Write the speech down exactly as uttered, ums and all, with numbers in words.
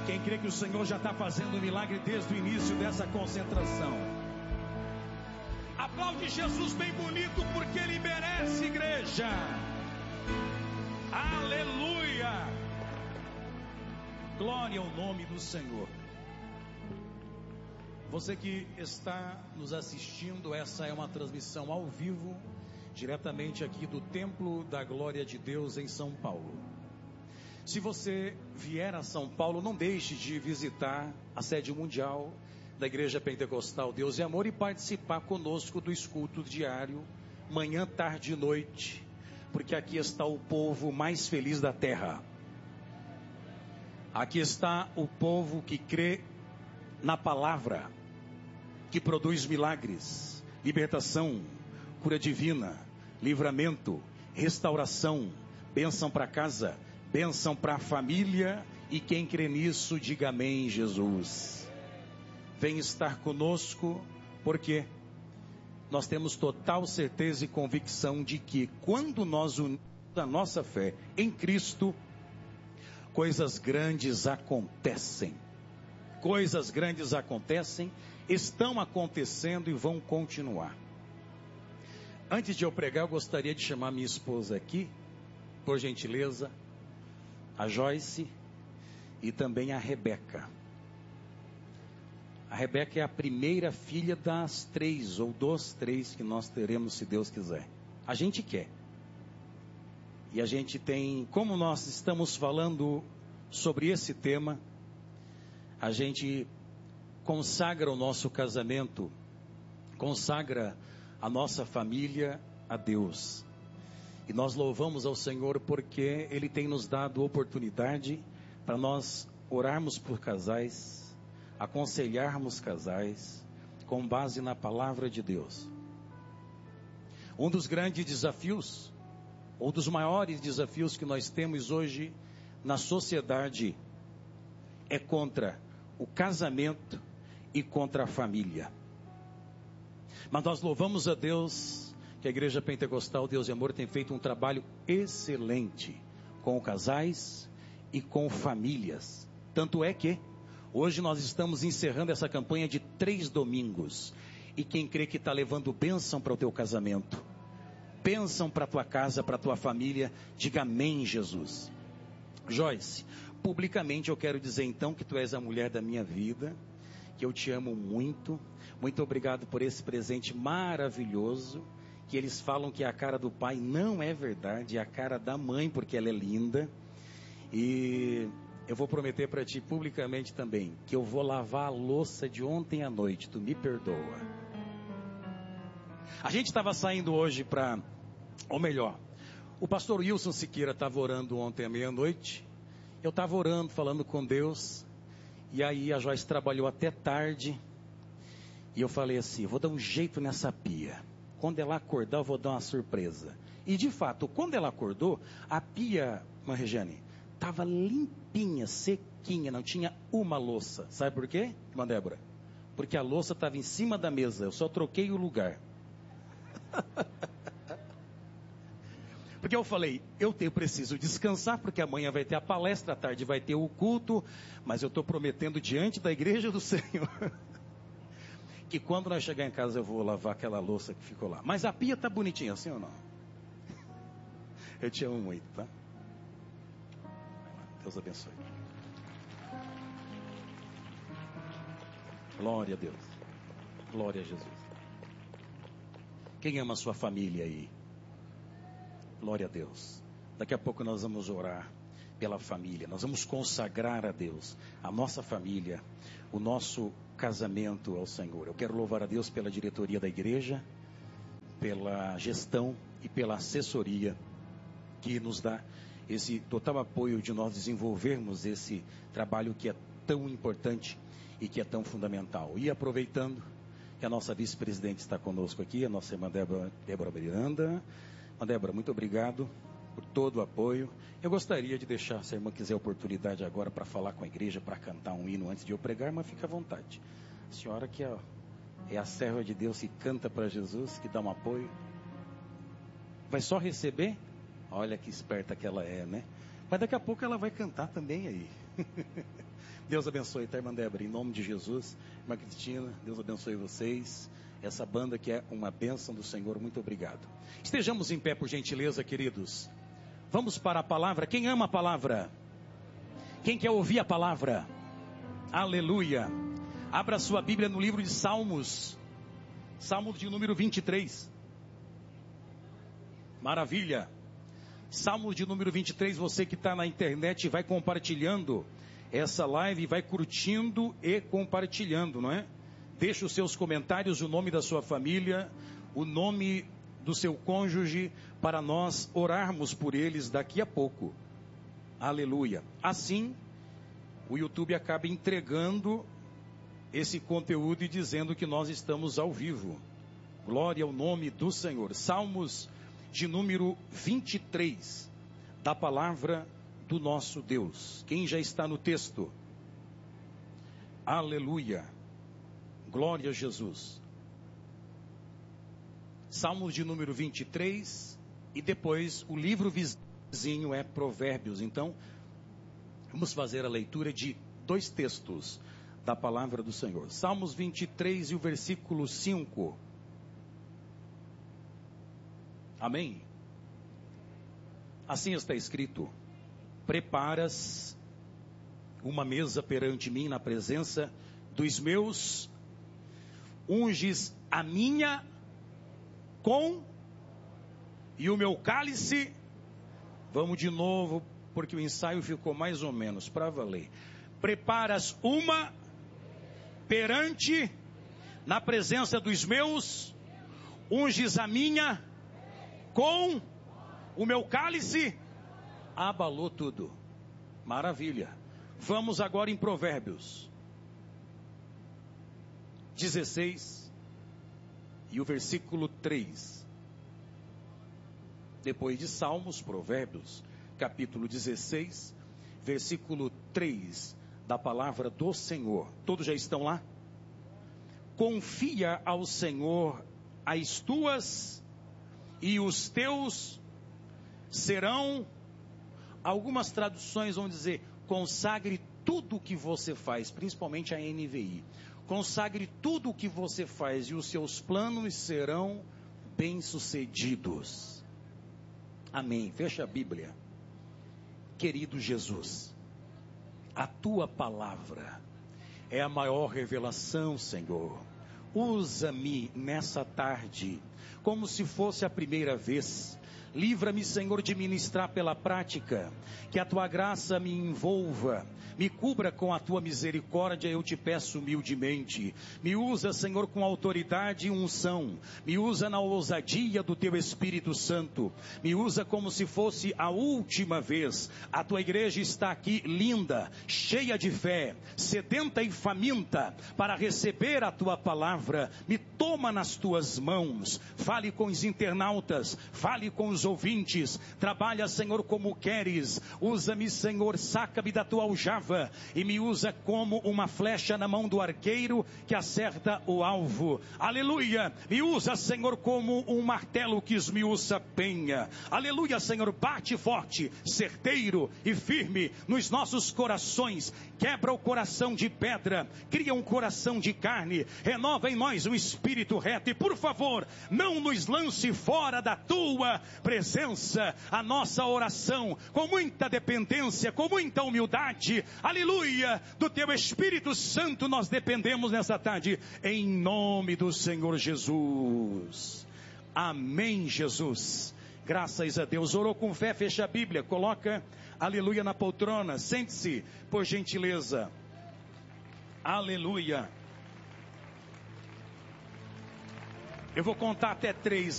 Quem crê que o Senhor já está fazendo um milagre desde o início dessa concentração? Aplaude Jesus bem bonito, porque Ele merece, igreja. Aleluia! Glória ao nome do Senhor. Você que está nos assistindo, essa é uma transmissão ao vivo, diretamente aqui do Templo da Glória de Deus em São Paulo. Se você vier a São Paulo, não deixe de visitar a sede mundial da Igreja Pentecostal Deus e Amor e participar conosco do escuto diário, manhã, tarde e noite, porque aqui está o povo mais feliz da terra. Aqui está o povo que crê na palavra, que produz milagres, libertação, cura divina, livramento, restauração, bênção para casa, bênção para a família, e quem crê nisso, diga amém, Jesus. Vem estar conosco, porque nós temos total certeza e convicção de que quando nós unimos a nossa fé em Cristo, coisas grandes acontecem. Coisas grandes acontecem, estão acontecendo e vão continuar. Antes de eu pregar, eu gostaria de chamar minha esposa aqui, por gentileza, a Joyce e também a Rebeca. A Rebeca é a primeira filha das três, ou dos três que nós teremos, se Deus quiser. A gente quer. E a gente tem, como nós estamos falando sobre esse tema, a gente consagra o nosso casamento, consagra a nossa família a Deus. E nós louvamos ao Senhor porque Ele tem nos dado oportunidade para nós orarmos por casais, aconselharmos casais, com base na palavra de Deus. Um dos grandes desafios, ou dos maiores desafios que nós temos hoje na sociedade, é contra o casamento e contra a família. Mas nós louvamos a Deus que a Igreja Pentecostal Deus e Amor tem feito um trabalho excelente com casais e com famílias. Tanto é que hoje nós estamos encerrando essa campanha de três domingos. E quem crê que está levando bênção para o teu casamento, bênção para a tua casa, para a tua família, diga amém, Jesus. Joyce, publicamente eu quero dizer então que tu és a mulher da minha vida, que eu te amo muito. Muito obrigado por esse presente maravilhoso, que eles falam que a cara do pai não é verdade, é a cara da mãe, porque ela é linda. E eu vou prometer para ti publicamente também, que eu vou lavar a louça de ontem à noite, tu me perdoa. A gente estava saindo hoje para, ou melhor, o pastor Wilson Siqueira estava orando ontem à meia-noite, eu estava orando, falando com Deus, e aí a Joyce trabalhou até tarde, e eu falei assim, vou dar um jeito nessa pia, quando ela acordar eu vou dar uma surpresa. E de fato, quando ela acordou, a pia, Mãe Regiane, estava limpinha, sequinha, não tinha uma louça. Sabe por quê, Irmã Débora? Porque a louça estava em cima da mesa, eu só troquei o lugar. Porque eu falei, eu tenho, preciso descansar, porque amanhã vai ter a palestra, à tarde vai ter o culto, mas eu estou prometendo diante da igreja do Senhor, que quando nós chegar em casa eu vou lavar aquela louça que ficou lá. Mas a pia está bonitinha, assim ou não? Eu te amo muito, tá? Deus abençoe. Glória a Deus. Glória a Jesus. Quem ama a sua família aí? Glória a Deus. Daqui a pouco nós vamos orar pela família. Nós vamos consagrar a Deus a nossa família, o nosso casamento ao Senhor. Eu quero louvar a Deus pela diretoria da igreja, pela gestão e pela assessoria que nos dá esse total apoio de nós desenvolvermos esse trabalho que é tão importante e que é tão fundamental. E aproveitando que a nossa vice-presidente está conosco aqui, a nossa irmã Débora, Débora Miranda. Irmã Débora, muito obrigado por todo o apoio. Eu gostaria de deixar, se a irmã quiser a oportunidade agora para falar com a igreja, para cantar um hino antes de eu pregar, mas fica à vontade. A senhora que é, é a serva de Deus que canta para Jesus, que dá um apoio. Vai só receber? Olha que esperta que ela é, né? Mas daqui a pouco ela vai cantar também aí. Deus abençoe, tá, irmã Débora? Em nome de Jesus. Irmã Cristina, Deus abençoe vocês. Essa banda que é uma bênção do Senhor, muito obrigado. Estejamos em pé, por gentileza, queridos. Vamos para a palavra. Quem ama a palavra? Quem quer ouvir a palavra? Aleluia. Abra sua Bíblia no livro de Salmos. Salmo de número vinte e três. Maravilha. Salmo de número vinte e três. Você que está na internet, vai compartilhando essa live, vai curtindo e compartilhando, não é? Deixa os seus comentários, o nome da sua família, o nome do seu cônjuge, para nós orarmos por eles daqui a pouco. Aleluia. Assim, o YouTube acaba entregando esse conteúdo e dizendo que nós estamos ao vivo. Glória ao nome do Senhor. Salmos de número vinte e três, da palavra do nosso Deus. Quem já está no texto? Aleluia. Glória a Jesus. Salmos de número vinte e três, e depois o livro vizinho é Provérbios. Então, vamos fazer a leitura de dois textos da palavra do Senhor. Salmos vinte e três e o versículo cinco. Amém? Assim está escrito: preparas uma mesa perante mim na presença dos meus, unges a minha com e o meu cálice. Vamos de novo, porque o ensaio ficou mais ou menos para valer. Preparas uma perante na presença dos meus, unges a minha com o meu cálice. Abalou tudo. Maravilha. Vamos agora em Provérbios dezesseis e o versículo três. Depois de Salmos, Provérbios, capítulo dezesseis, versículo três, da palavra do Senhor. Todos já estão lá? Confia ao Senhor as tuas e os teus serão. Algumas traduções vão dizer: consagre tudo o que você faz, principalmente a N V I. Consagre tudo o que você faz e os seus planos serão bem-sucedidos. Amém. Fecha a Bíblia. Querido Jesus, a tua palavra é a maior revelação, Senhor. Usa-me nessa tarde como se fosse a primeira vez. Livra-me, Senhor, de ministrar pela prática. Que a tua graça me envolva. Me cubra com a tua misericórdia, eu te peço humildemente. Me usa, Senhor, com autoridade e unção. Me usa na ousadia do teu Espírito Santo. Me usa como se fosse a última vez. A tua igreja está aqui linda, cheia de fé, sedenta e faminta para receber a tua palavra. Me toma nas tuas mãos. Fale com os internautas, fale com os ouvintes. Trabalha, Senhor, como queres. Usa-me, Senhor, saca-me da tua aljava e me usa como uma flecha na mão do arqueiro que acerta o alvo. Aleluia. Me usa, Senhor, como um martelo que esmiuça a penha. Aleluia, Senhor. Bate forte, certeiro e firme nos nossos corações. Quebra o coração de pedra, cria um coração de carne, renova em nós o espírito reto. E por favor, não nos lance fora da tua presença. A nossa oração, com muita dependência, com muita humildade, aleluia, do teu Espírito Santo nós dependemos nessa tarde, em nome do Senhor Jesus. Amém, Jesus. Graças a Deus. Orou com fé, fecha a Bíblia, coloca, aleluia, na poltrona. Sente-se, por gentileza. Aleluia. Eu vou contar até três.